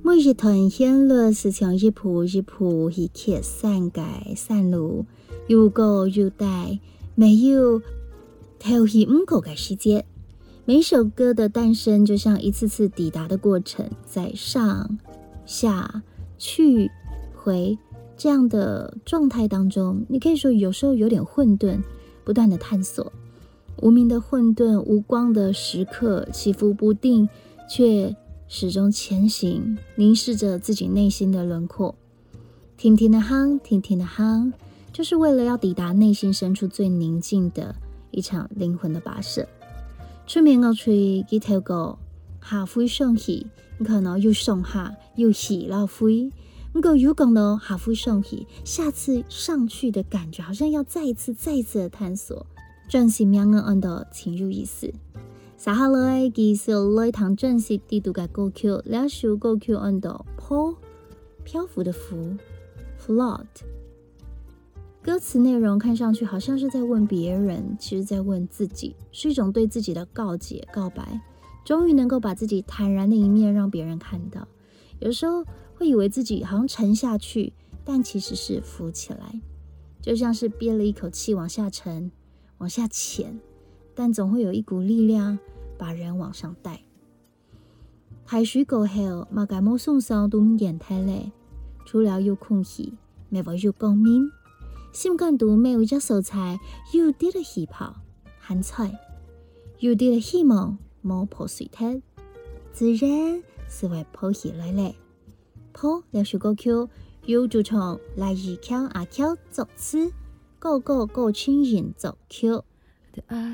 每一团旋律是像一步一步去揭散界散路，又高又大，没有头去唔够嘅世界。每首歌的诞生就像一次次抵达的过程，在上下去回这样的状态当中，你可以说有时候有点混沌，不断的探索，无名的混沌，无光的时刻，起伏不定，却始终前行，凝视着自己内心的轮廓。停停的夯，停停的夯，就是为了要抵达内心深处最宁静的一场灵魂的跋涉。出面我吹几條歌，下灰上去，可能又上下又起了灰，不過又講到下灰上去，下次上去的感覺好像要再一次的探索，專心讓我按到情入意思。接下來繼續來談正式地度嘅歌曲，兩首歌曲按到坡，漂浮的浮 float。歌词内容看上去好像是在问别人，其实在问自己，是一种对自己的告解告白，终于能够把自己坦然的一面让别人看到。有时候会以为自己好像沉下去，但其实是浮起来，就像是憋了一口气往下沉往下潜，但总会有一股力量把人往上带。海水過後嘛解冇送上都唔言太累，除了有空氣沒有有光明，心感到沒有一素材，有啲嘅氣泡鹹菜，有啲嘅希望冇破碎體，自然是會破起來咧。破兩首歌曲由主唱賴以強阿強作詞，個個青人作曲。